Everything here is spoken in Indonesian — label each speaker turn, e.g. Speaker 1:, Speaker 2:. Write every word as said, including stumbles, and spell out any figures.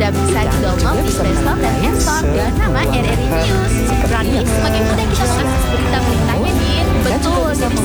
Speaker 1: juga bisa di-download di Play Store dan App Store dengan nama R R I News. Berarti semakin mudah kita mengakses berita-beritanya, Din. Betul, jadi